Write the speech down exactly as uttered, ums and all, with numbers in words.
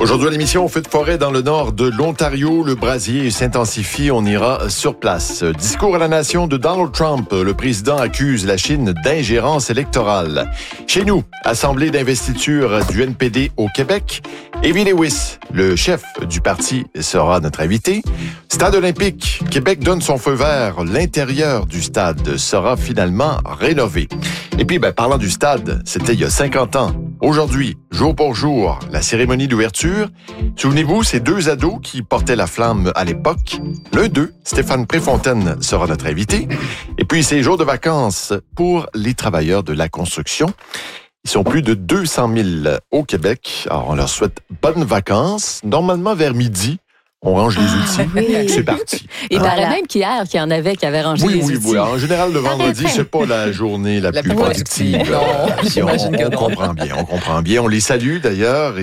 Aujourd'hui à l'émission, feu de forêt dans le nord de l'Ontario. Le brasier s'intensifie. On ira sur place. Discours à la nation de Donald Trump. Le président accuse la Chine d'ingérence électorale. Chez nous, assemblée d'investiture du N P D au Québec. Evie Lewis, le chef du parti, sera notre invité. Stade olympique, Québec donne son feu vert. L'intérieur du stade sera finalement rénové. Et puis, ben, parlant du stade, c'était il y a cinquante ans. Aujourd'hui, jour pour jour, la cérémonie d'ouverture. Souvenez-vous, ces deux ados qui portaient la flamme à l'époque. L'un d'eux, Stéphane Préfontaine, sera notre invité. Et puis, c'est jour de vacances pour les travailleurs de la construction. Ils sont plus de deux cent mille au Québec. Alors, on leur souhaite bonnes vacances. Normalement, vers midi, on range les outils. Ah, oui. C'est parti. Il Hein? paraît même qu'hier, qu'il y en avait qui avaient rangé Oui, les oui, outils. oui. En général, le vendredi, c'est pas la journée la, La plus plus productive. productive. Non, Puis on, j'imagine que on non. comprend bien, on comprend bien. On les salue d'ailleurs.